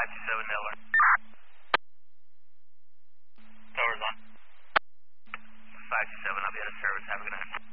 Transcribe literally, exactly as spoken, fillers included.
five two seven Delaware. Tower's on. five two seven, I'll be out of service. Have a good night.